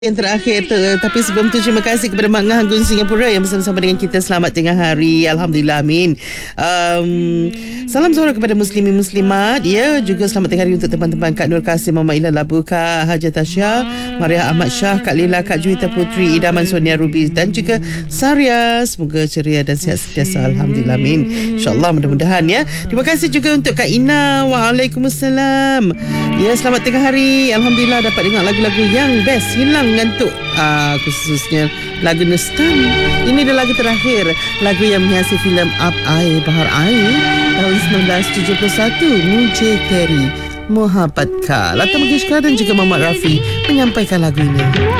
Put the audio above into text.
Yang terakhir tapi sebelum tu terima kasih kepada Mak Ngah Gun Singapura yang bersama-sama dengan kita. Selamat tengah hari, Alhamdulillah, amin. Salam Zuhur kepada muslimin muslimat. Ya, juga selamat tengah hari untuk teman-teman Kak Nur Kasim, Mama Ila Labu, Kak Haja Tasya, Maria Ahmad Shah, Kak Lila, Kak Juwita Putri, Idaman Sonia Ruby dan juga Saria. Semoga ceria dan sihat sentiasa, Alhamdulillah, amin. InsyaAllah, mudah-mudahan ya. Terima kasih juga untuk Kak Ina. Waalaikumsalam. Ya, selamat tengah hari, Alhamdulillah dapat dengar lagu-lagu yang best, hilang ngantuk, khususnya lagu Nustan. Ini adalah lagu terakhir, lagu yang menghiasi filem Up Air Bahar Air tahun 1971. Mujhe Teri Mohabbat Ka. Lata Mangeshkar dan juga Muhammad Rafi menyampaikan lagu ini.